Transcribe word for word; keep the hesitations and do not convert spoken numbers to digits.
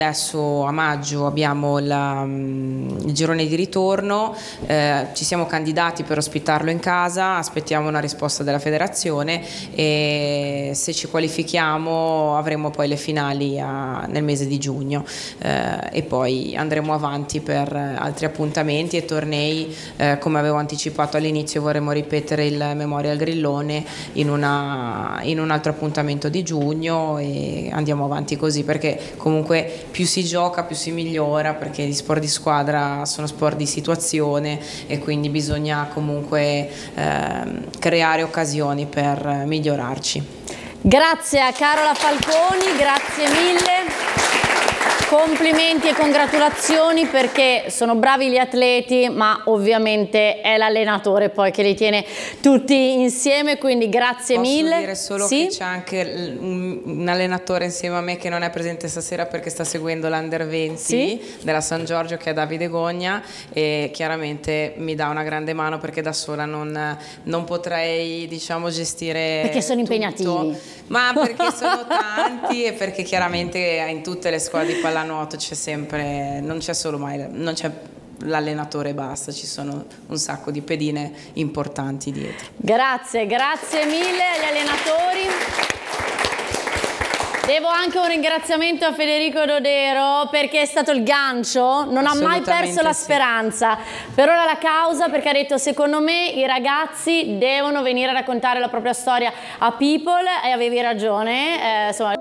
Adesso a maggio abbiamo la, il girone di ritorno, eh, ci siamo candidati per ospitarlo in casa, aspettiamo una risposta della federazione e se ci qualifichiamo avremo poi le finali a, nel mese di giugno eh, e poi andremo avanti per altri appuntamenti e tornei, eh, come avevo anticipato all'inizio vorremmo ripetere il Memorial Grillone in, una, in un altro appuntamento di giugno e andiamo avanti così, perché comunque più si gioca più si migliora, perché gli sport di squadra sono sport di situazione e quindi bisogna comunque eh, creare occasioni per migliorarci. Grazie a Carola Falconi, grazie mille. Complimenti e congratulazioni, perché sono bravi gli atleti, ma ovviamente è l'allenatore poi che li tiene tutti insieme, quindi grazie Posso mille. Posso dire solo sì? che c'è anche un, un allenatore insieme a me che non è presente stasera perché sta seguendo l'Under venti sì? della San Giorgio, che è Davide Gogna, e chiaramente mi dà una grande mano perché da sola non, non potrei, diciamo, gestire perché sono tutto, impegnativi, ma perché sono tanti e perché chiaramente in tutte le scuole di pallanuoto c'è sempre, non c'è solo mai, non c'è l'allenatore e basta, ci sono un sacco di pedine importanti dietro. Grazie, grazie mille agli allenatori. Devo anche un ringraziamento a Federico Dodero, perché è stato il gancio, non ha mai perso la speranza. Sì. Per ora la causa, perché ha detto: secondo me i ragazzi devono venire a raccontare la propria storia a People, e avevi ragione, eh, insomma.